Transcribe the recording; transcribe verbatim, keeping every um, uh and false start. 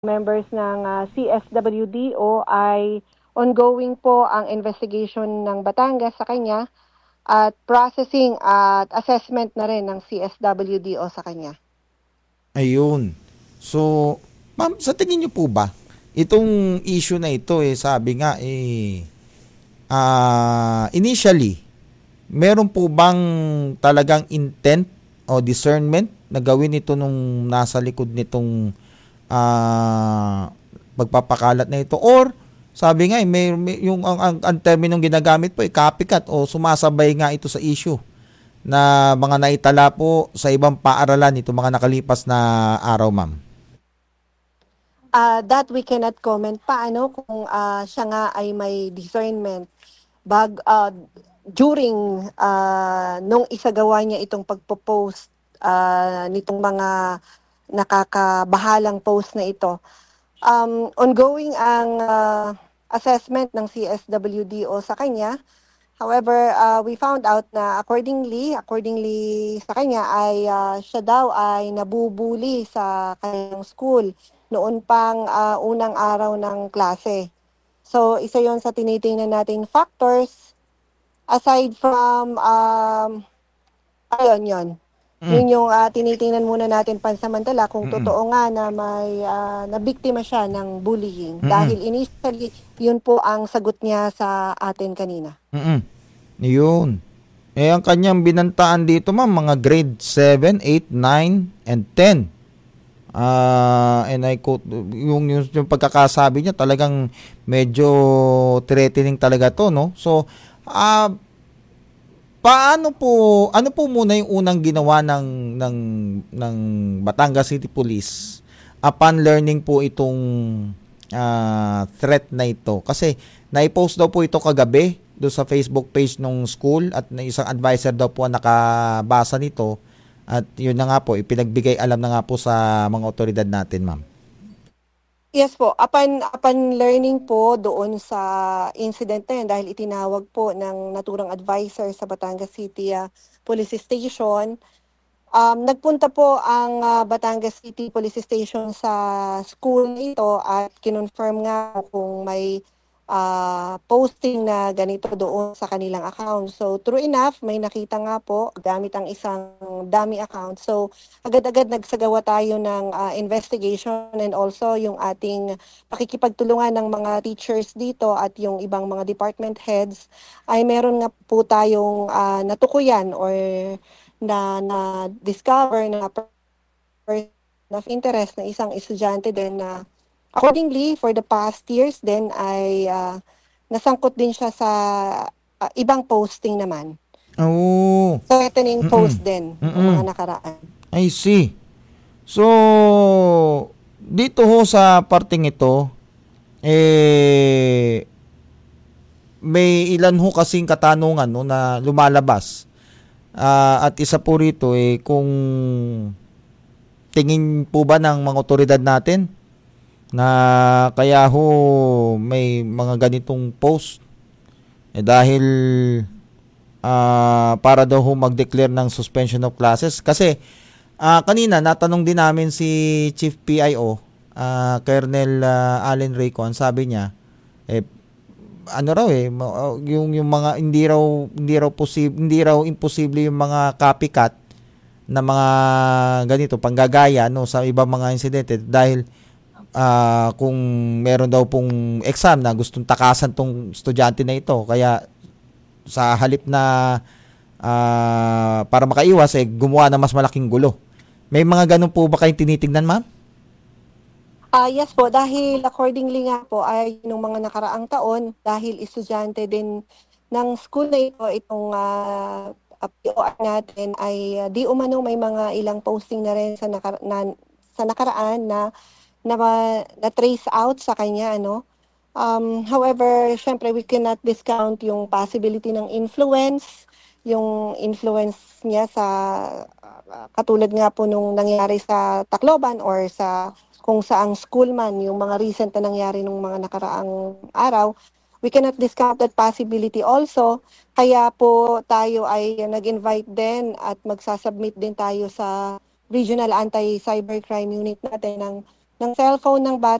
members ng ah, C S W D o ay ongoing po ang investigation ng Batangas sa kanya at processing at assessment na rin ng C S W D o sa kanya. Ayun. So, ma'am, sa tingin niyo po ba, itong issue na ito eh, sabi nga eh, ah initially, meron po bang talagang intent o discernment na gawin ito nung nasa likod nitong ah pagpapakalat na ito, or sabi nga eh, may, may yung ang, ang, ang terminong ginagamit po ay copycat o sumasabay nga ito sa issue na mga naitala po sa ibang paaralan ito mga nakalipas na araw, ma'am? Ah, that we cannot comment pa ano kung ah, siya nga ay may discernment bag ah, during ah, nung isagawa niya itong pagpo-post ah, nitong mga nakakabahalang post na ito. Um, ongoing ang ah, assessment ng C S W D o sa kanya. However, uh, we found out na accordingly, accordingly sa kanya ay ah, siya daw ay nabubuli sa kanyang school noon pang ah, unang araw ng klase. So, isa yon sa tinitingnan nating factors aside from um, ayun yon. Mm. Yun yung ah, tinitingnan muna natin pansamantala kung Mm. totoo nga na may ah, nabiktima siya ng bullying. Mm. Dahil initially, yun po ang sagot niya sa atin kanina. Mm. Yun. Eh, ang kanyang binantaan dito, ma'am, mga grade seven, eight, nine, and ten. Ah, and I quote, yung, yung, yung pagkakasabi niya talagang medyo threatening talaga to, no? So, ah, paano po, ano po muna yung unang ginawa ng, ng, ng Batangas City Police upon learning po itong ah, threat na ito? Kasi, naipost daw po ito kagabi do sa Facebook page ng school at na isang advisor daw po ang nakabasa nito. At yun na nga po, ipinagbigay alam na nga po sa mga otoridad natin, ma'am. Yes po, upon, upon learning po doon sa incident na yun, dahil itinawag po ng naturang advisor sa Batangas City ah, Police Station, um, nagpunta po ang ah, Batangas City Police Station sa school na ito at kinonfirm nga kung may ah, posting na ganito doon sa kanilang account. So true enough, may nakita nga po gamit ang isang dummy account. So agad-agad nagsagawa tayo ng ah, investigation and also yung ating pakikipagtulungan ng mga teachers dito at yung ibang mga department heads ay meron nga po tayong ah, natukuyan or na na discover na person of interest na isang estudyante din na accordingly for the past years din ay ah, nasangkot din siya sa ah, ibang posting naman. Oh. Threatening Mm. post din ng Mm. mga nakaraan. I see. So, dito ho sa parting ito, eh, may ilan ho kasing katanungan no, na lumalabas. Ah, at isa po rito, eh, kung tingin po ba ng mga otoridad natin na kaya ho may mga ganitong post eh, dahil ah, para daw ho mag-declare ng suspension of classes. Kasi ah, kanina natanong din namin si Chief P I O, ah, Colonel ah, Allen Rayco, ang sabi niya, eh, ano raw eh, ma- yung, yung mga hindi raw, hindi raw, posib, hindi raw imposible yung mga copycat na mga ganito, panggagaya no, sa ibang mga insidente dahil ah, kung meron daw pong exam na gustong takasan tong estudyante na ito, kaya sa halip na ah, para makaiwas eh gumawa ng mas malaking gulo. May mga ganun po ba kayong tinitingnan, ma'am? Ah, yes po, dahil accordingly nga po ay nung mga nakaraang taon, dahil estudyante din ng school na ito, itong ah, ah, P O R natin ay ah, di umano may mga ilang posting na rin sa, nakara- na, sa nakaraan na, na, na trace out sa kanya, ano. Um, however, syempre we cannot discount yung possibility ng influence, yung influence niya sa ah, katulad nga po nung nangyari sa Tacloban or sa kung saang school man, yung mga recent na nangyari nung mga nakaraang araw, we cannot discount that possibility also. Kaya po tayo ay nag-invite din at magsasubmit din tayo sa Regional Anti-Cybercrime Unit natin ng ng cellphone ng bata